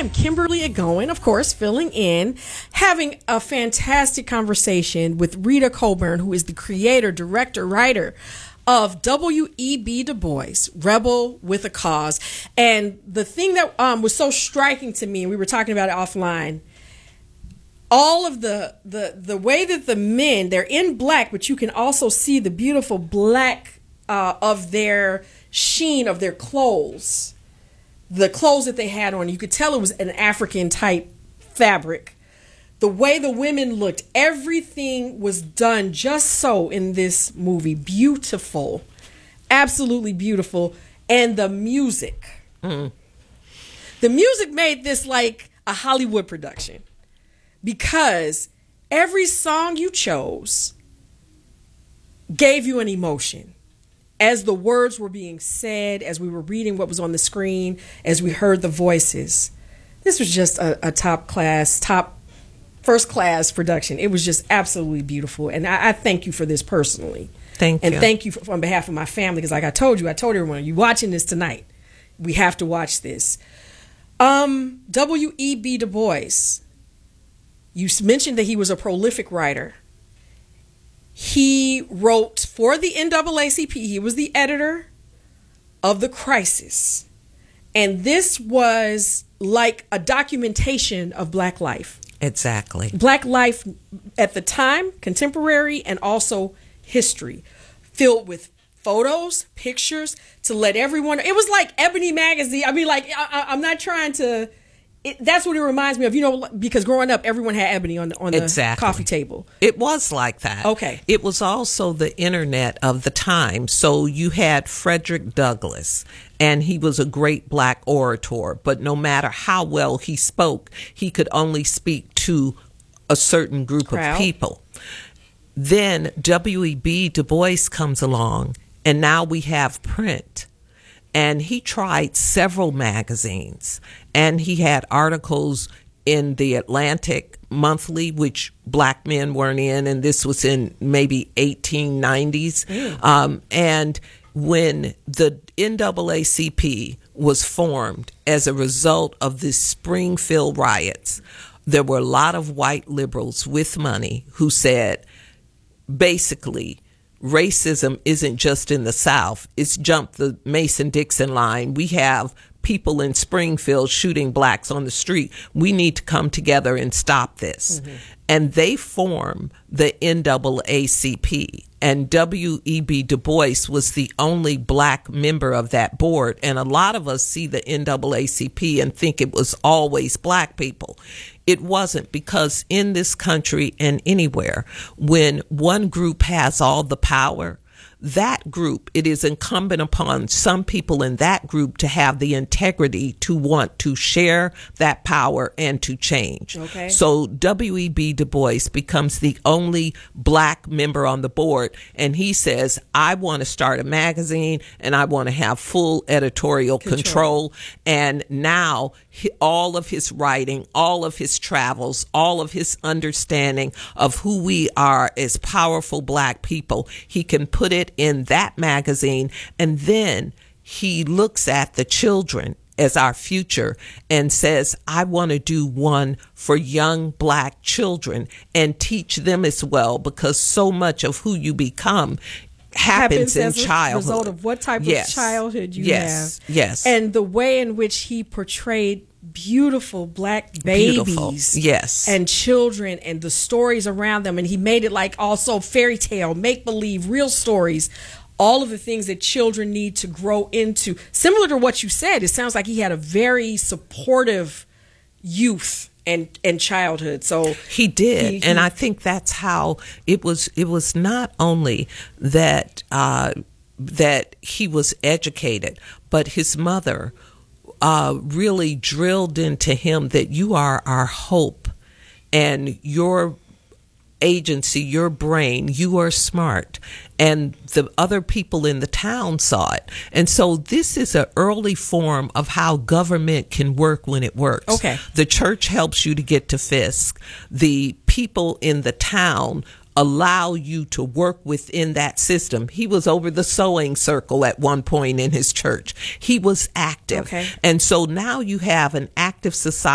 am Kimberly Egoin, of course, filling in, having a fantastic conversation with Rita Colburn, who is the creator, director, writer of W.E.B. Du Bois, Rebel with a Cause. And the thing that was so striking to me, and we were talking about it offline, all of the way that the men, they're in black, but you can also see the beautiful black of their sheen of their clothes. The clothes that they had on, you could tell it was an African type fabric. The way the women looked, everything was done just so in this movie. Beautiful. Absolutely beautiful. And the music. The music made this like a Hollywood production. Because every song you chose gave you an emotion. As the words were being said, as we were reading what was on the screen, as we heard the voices. This was just a first class production. It was just absolutely beautiful. And I thank you for this personally. Thank you. And thank you on behalf of my family, because like I told everyone, you're watching this tonight. We have to watch this. W.E.B. Du Bois. You mentioned that he was a prolific writer. He wrote for the NAACP. He was the editor of The Crisis. And this was like a documentation of Black life. Exactly. Black life at the time, contemporary, and also history, filled with photos, pictures, to let everyone. It was like Ebony magazine. I mean, like, I'm not trying to. That's what it reminds me of, because growing up, everyone had Ebony on the exactly. coffee table. It was like that. Okay. It was also the internet of the time. So you had Frederick Douglass, and he was a great black orator, but no matter how well he spoke, he could only speak to a certain group of people. Then W.E.B. Du Bois comes along, and now we have print. And he tried several magazines, and he had articles in the Atlantic Monthly, which black men weren't in, and this was in maybe 1890s. And when the NAACP was formed as a result of the Springfield riots, there were a lot of white liberals with money who said, basically, racism isn't just in the South. It's jumped the Mason-Dixon line. We have people in Springfield shooting blacks on the street. We need to come together and stop this. And they form the NAACP. And W.E.B. Du Bois was the only black member of that board. And a lot of us see the NAACP and think it was always black people. It wasn't, because in this country and anywhere, when one group has all the power, that group, it is incumbent upon some people in that group to have the integrity to want to share that power and to change. Okay. So W.E.B. Du Bois becomes the only black member on the board, and he says, I want to start a magazine and I want to have full editorial control. And now all of his writing, all of his travels, all of his understanding of who we are as powerful black people, he can put it in that magazine. And then he looks at the children as our future and says, I want to do one for young black children and teach them as well, because so much of who you become happens in childhood. As a result of what type of childhood you have. Yes. And the way in which he portrayed beautiful black babies and children and the stories around them. And he made it like also fairy tale, make-believe, real stories. All of the things that children need to grow into. Similar to what you said, it sounds like he had a very supportive youth and childhood. So he did. And I think that's how it was. It was not only that that he was educated, but his mother really drilled into him that you are our hope, and your agency, your brain, you are smart. And the other people in the town saw it. And so this is an early form of how government can work when it works. Okay. The church helps you to get to Fisk. The people in the town allow you to work within that system. He was over the sewing circle at one point in his church. He was active. Okay. And so now you have an active society